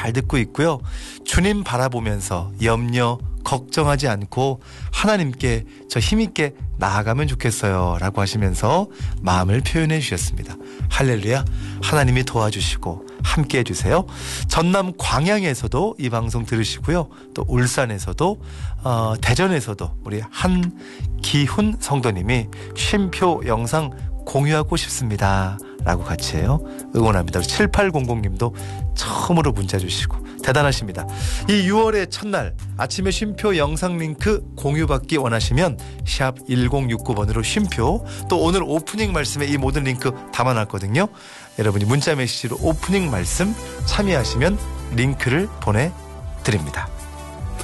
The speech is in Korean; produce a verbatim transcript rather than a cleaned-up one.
잘 듣고 있고요. 주님 바라보면서 염려 걱정하지 않고 하나님께 저 힘있게 나아가면 좋겠어요 라고 하시면서 마음을 표현해 주셨습니다. 할렐루야. 하나님이 도와주시고 함께 해주세요. 전남 광양에서도 이 방송 들으시고요. 또 울산에서도 어, 대전에서도 우리 한기훈 성도님이 쉼표 영상 공유하고 싶습니다 라고 같이 해요. 응원합니다. 칠팔공공님도 처음으로 문자 주시고 대단하십니다. 이 유월의 첫날 아침에 쉼표 영상 링크 공유받기 원하시면 샵 일공육구 번으로 쉼표, 또 오늘 오프닝 말씀에 이 모든 링크 담아놨거든요. 여러분이 문자 메시지로 오프닝 말씀 참여하시면 링크를 보내드립니다.